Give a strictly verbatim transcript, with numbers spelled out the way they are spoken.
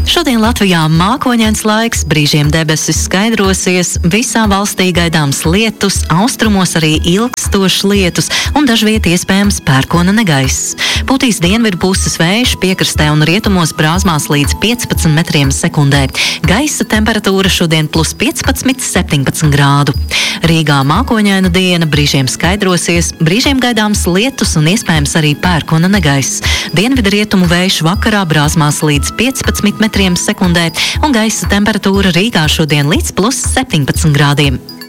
Šodien Latvijā mākoņains laiks, brīžiem debesis skaidrosies, visā valstī gaidāms lietus, austrumos arī ilgstošs lietus un dažviet iespējams pērkona negaiss. Pūtīs dienvidu puses vējš, piekrastē un rietumos brāzmās līdz piecpadsmit metriem sekundē. Gaisa temperatūra šodien plus piecpadsmit, septiņpadsmit grādu. Rīgā mākoņaina diena, brīžiem skaidrosies, brīžiem gaidāms lietus un iespējams arī pērkona negaiss. Dienvidu rietumu vējš vakarā brāzmās līdz piecpadsmit metriem sekundē un gaisa temperatūra Rīgā šodien līdz plus septiņpadsmit grādiem.